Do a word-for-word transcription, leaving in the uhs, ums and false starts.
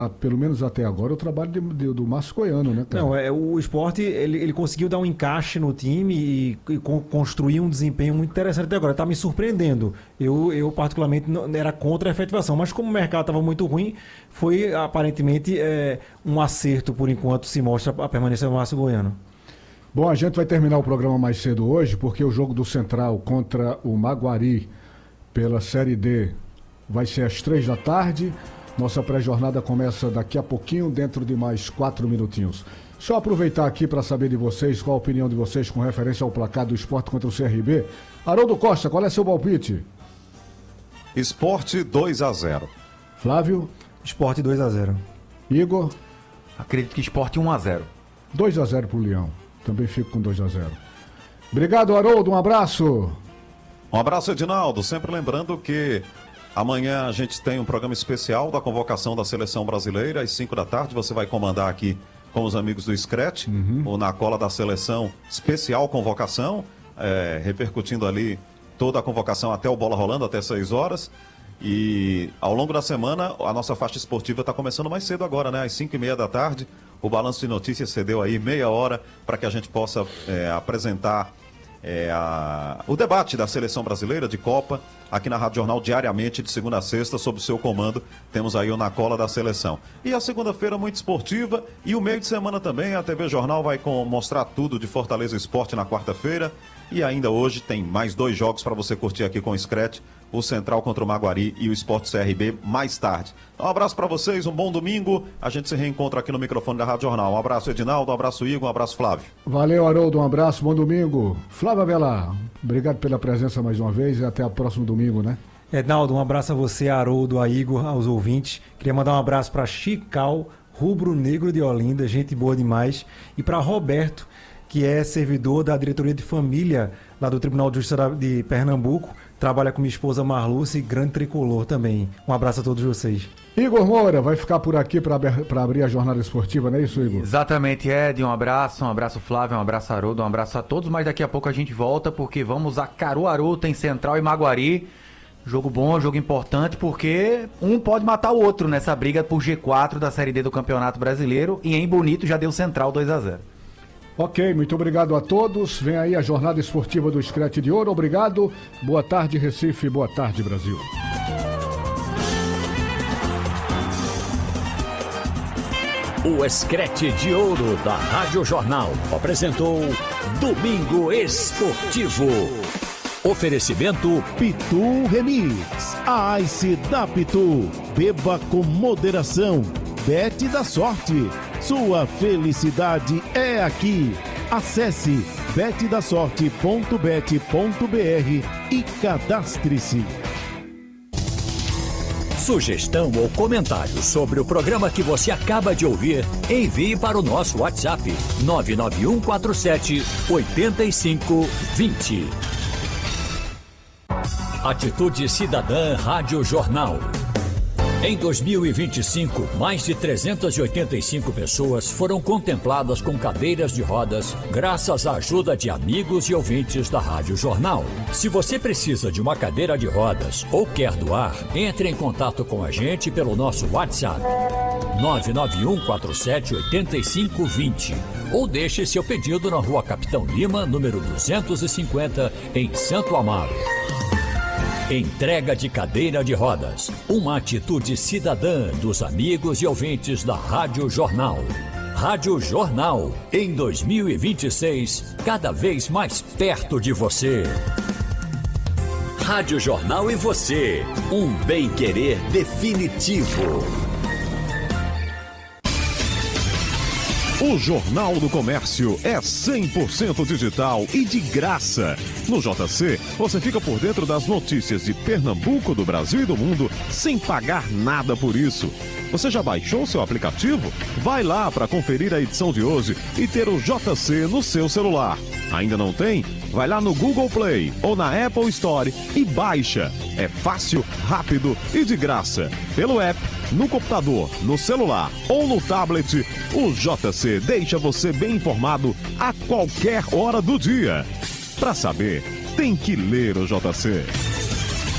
a, pelo menos até agora, o trabalho de, de, do Márcio Goiano, né, cara? Não, é, o Sport, ele, ele conseguiu dar um encaixe no time e, e con- construir um desempenho muito interessante até agora. Está me surpreendendo. Eu, eu particularmente, não, era contra a efetivação, mas como o mercado estava muito ruim, foi aparentemente é, um acerto, por enquanto, se mostra a permanência do Márcio Goiano. Bom, a gente vai terminar o programa mais cedo hoje, porque o jogo do Central contra o Maguari pela Série D vai ser às três da tarde. Nossa pré-jornada começa daqui a pouquinho, dentro de mais quatro minutinhos. Só aproveitar aqui para saber de vocês, qual a opinião de vocês com referência ao placar do Sport contra o C R B. Haroldo Costa, qual é seu palpite? Sport dois a zero. Flávio? Sport dois a zero. Igor? Acredito que Sport um a zero. dois a zero pro Leão. Também fico com dois a zero. Obrigado, Haroldo. Um abraço. Um abraço, Edinaldo. Sempre lembrando que amanhã a gente tem um programa especial da convocação da Seleção Brasileira. Às cinco da tarde você vai comandar aqui com os amigos do Scratch, uhum. ou na cola da Seleção Especial Convocação, é, repercutindo ali toda a convocação até o Bola Rolando, até seis horas. E ao longo da semana, a nossa faixa esportiva está começando mais cedo agora, né? Às cinco e meia da tarde. O Balanço de Notícias cedeu aí meia hora para que a gente possa é, apresentar é, a... o debate da Seleção Brasileira de Copa, aqui na Rádio Jornal, diariamente, de segunda a sexta, sob o seu comando. Temos aí o Na Cola da Seleção. E a segunda-feira muito esportiva, e o meio de semana também, a T V Jornal vai com... mostrar tudo de Fortaleza Esporte na quarta-feira. E ainda hoje tem mais dois jogos para você curtir aqui com o Scratch, o Central contra o Maguari e o Sport C R B mais tarde. Um abraço para vocês, um bom domingo. A gente se reencontra aqui no microfone da Rádio Jornal. Um abraço, Edinaldo, um abraço, Igor, um abraço, Flávio. Valeu, Haroldo, um abraço, bom domingo. Flávio Avelar, obrigado pela presença mais uma vez e até o próximo domingo, né? Edinaldo, um abraço a você, a Haroldo, a Igor, aos ouvintes. Queria mandar um abraço para Chical, Rubro Negro de Olinda, gente boa demais. E para Roberto, que é servidor da diretoria de família lá do Tribunal de Justiça de Pernambuco, trabalha com minha esposa Marluce, grande tricolor também. Um abraço a todos vocês. Igor Moura vai ficar por aqui para abrir a jornada esportiva, não é isso, Igor? Exatamente, Ed. Um abraço, um abraço, Flávio, um abraço, Haroldo, um abraço a todos, mas daqui a pouco a gente volta, porque vamos a Caruaru, tem Central e Maguari. Jogo bom, jogo importante, porque um pode matar o outro nessa briga por G quatro da Série D do Campeonato Brasileiro, e em Bonito já deu Central dois a zero. Ok, muito obrigado a todos. Vem aí a jornada esportiva do Scratch de Ouro. Obrigado. Boa tarde, Recife. Boa tarde, Brasil. O Scratch de Ouro da Rádio Jornal apresentou Domingo Esportivo. Oferecimento Pitu Remix. A Ice da Pitu. Beba com moderação. Bet da Sorte. Sua felicidade é aqui. Acesse bet da sorte ponto bet ponto br e cadastre-se. Sugestão ou comentário sobre o programa que você acaba de ouvir, envie para o nosso WhatsApp nove nove um quatro sete oito cinco dois zero. Atitude Cidadã Rádio Jornal. Em dois mil e vinte e cinco, mais de trezentas e oitenta e cinco pessoas foram contempladas com cadeiras de rodas graças à ajuda de amigos e ouvintes da Rádio Jornal. Se você precisa de uma cadeira de rodas ou quer doar, entre em contato com a gente pelo nosso WhatsApp nove nove um quatro sete oito cinco dois zero ou deixe seu pedido na Rua Capitão Lima, número duzentos e cinquenta, em Santo Amaro. Entrega de cadeira de rodas, uma atitude cidadã dos amigos e ouvintes da Rádio Jornal. Rádio Jornal, em dois mil e vinte e seis, cada vez mais perto de você. Rádio Jornal e você, um bem-querer definitivo. O Jornal do Comércio é cem por cento digital e de graça. No J C, você fica por dentro das notícias de Pernambuco, do Brasil e do mundo, sem pagar nada por isso. Você já baixou seu aplicativo? Vai lá para conferir a edição de hoje e ter o J C no seu celular. Ainda não tem? Vai lá no Google Play ou na Apple Store e baixa. É fácil, rápido e de graça. Pelo app, no computador, no celular ou no tablet, o J C deixa você bem informado a qualquer hora do dia. Para saber, tem que ler o J C.